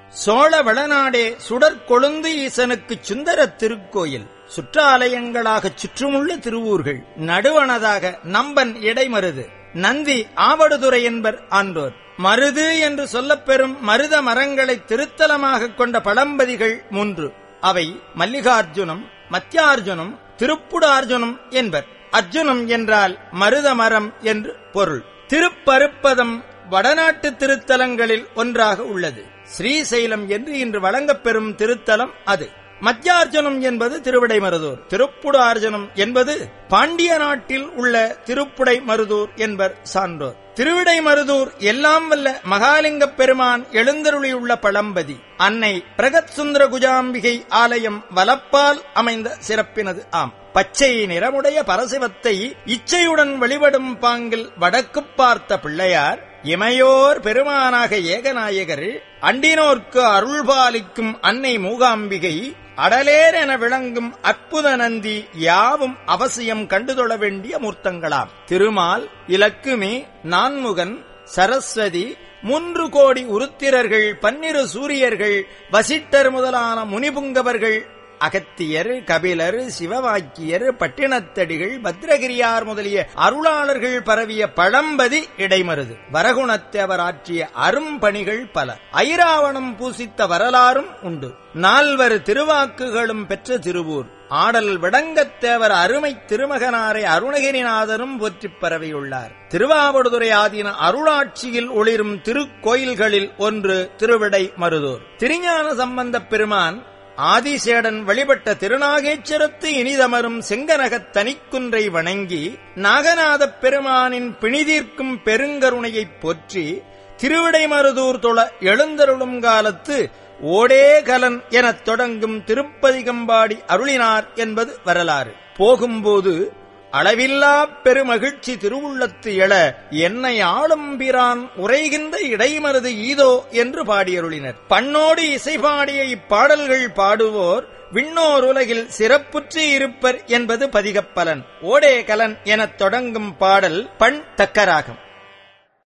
சோழ வளநாடே சுடற்கொழுந்து ஈசனுக்கு சுந்தர திருக்கோயில். சுற்றாலயங்களாகச் சுற்றுமுள்ள திருவூர்கள். நடுவனதாக நம்பன் இடைமருது, நந்தி ஆவடுதுறை என்பர் ஆன்றோர். மருது என்று சொல்லப்பெறும் மருத மரங்களை திருத்தலமாகக் கொண்ட பழம்பதிகள் 3. அவை மல்லிகார்ஜுனம், மத்தியார்ஜுனம், திருப்புடார்ஜுனம் என்பர். அர்ஜுனம் என்றால் மருத மரம் என்று பொருள். திருப்பருப்பதம் வடநாட்டு திருத்தலங்களில் ஒன்றாக உள்ளது. ஸ்ரீசைலம் என்று இன்று வழங்கப்பெறும் திருத்தலம் அது. மத்தியார்ஜுனம் என்பது திருவிடைமருதூர். திருப்புடார்ஜுனம் என்பது பாண்டிய நாட்டில் உள்ள திருப்புடைமருதூர் என்பர் சான்றோர். திருவிடைமருதூர் எல்லாம் வல்ல மகாலிங்கப் பெருமான் எழுந்தருளியுள்ள பழம்பதி. அன்னை பிரகத் சுந்தர குஜாம்பிகை ஆலயம் வலப்பால் அமைந்த சிறப்பினது ஆம். பச்சை நிறமுடைய பரசிவத்தை இச்சையுடன் வழிபடும் பாங்கில் வடக்குப் பார்த்த பிள்ளையார், இமையோர் பெருமானாக ஏகநாயகர், அண்டினோர்க்கு அருள்பாலிக்கும் அன்னை மூகாம்பிகை, அடலேர் என விளங்கும் அற்புத நந்தி யாவும் அவசியம் கண்டுதொழ வேண்டிய மூர்த்தங்களாம். திருமால், இலக்குமி, நான்முகன், சரஸ்வதி, 3 கோடி உருத்திரர்கள், 12 சூரியர்கள், வசிட்டர் முதலான முனிபுங்கவர்கள், அகத்தியர், கபிலர், சிவவாக்கியர், பட்டினத்தடிகள், பத்ரகிரியார் முதலிய அருளாளர்கள் பரவிய பழம்பதி இடைமருது. வரகுணத்தேவர் ஆற்றிய அரும்பணிகள் பல. ஐராவணம் பூசித்த வரலாறும் உண்டு. 4 திருவாக்குகளும் பெற்ற திருவூர். ஆடல் விடங்கத்தேவர் அருமை திருமகனாரை அருணகிரிநாதரும் போற்றிப் பரவியுள்ளார். திருவாவடுதுறை ஆதீன அருளாட்சியில் ஒளிரும் திருக்கோயில்களில் ஒன்று திருவிடைமருதூர். திருஞான சம்பந்தப் பெருமான் ஆதிசேடன் வழிபட்ட திருநாகேச்சரத்து இனிதமரும் செங்கனகத் தனிக்குன்றை வணங்கி நாகநாதப் பெருமானின் பிணிதீர்க்கும் பெருங்கருணையைப் போற்றி திருவிடைமருதூர் தொழ எழுந்தருளும் காலத்து ஓடே கலன் எனத் தொடங்கும் திருப்பதிகம்பாடி அருளினார் என்பது வரலாறு. போகும்போது அளவில்லா பெருமகிழ்ச்சி திருவுள்ளத்து எழ என்னை ஆளும்பிரான் உரைகின்ற இடைமருது ஈதோ என்று பாடியருளினர். பண்ணோடு இசைபாடிய இப்பாடல்கள் பாடுவோர் விண்ணோர் உலகில் சிறப்புற்று இருப்பர் என்பது பதிகப்பலன். ஓடே கலன் எனத் தொடங்கும் பாடல் பண் தக்கராகம்.